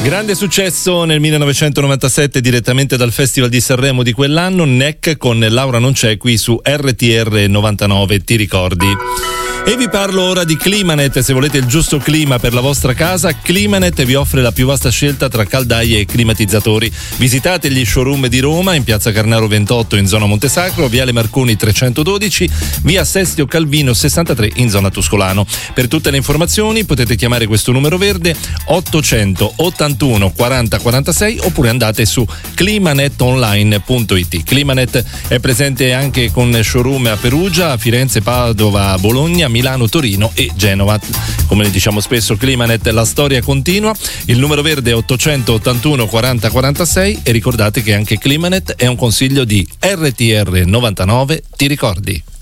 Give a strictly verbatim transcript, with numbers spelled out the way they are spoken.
Grande successo nel millenovecentonovantasette direttamente dal Festival di Sanremo di quell'anno, N E C con Laura non c'è qui su R T R novantanove, ti ricordi? E vi parlo ora di Climanet. Se volete il giusto clima per la vostra casa, Climanet vi offre la più vasta scelta tra caldaie e climatizzatori. Visitate gli showroom di Roma in piazza Carnaro ventotto in zona Montesacro, viale Marconi trecentododici, via Sestio Calvino sessantatré in zona Tuscolano. Per tutte le informazioni potete chiamare questo numero verde ottocento ottantuno quaranta quarantasei oppure andate su climanetonline punto it. Climanet è presente anche con showroom a Perugia, a Firenze, Padova, Bologna, Milano, Torino e Genova. Come le diciamo spesso, Climanet, la storia continua. Il numero verde è ottocento ottantuno quaranta quarantasei e ricordate che anche Climanet è un consiglio di R T R novantanove, ti ricordi?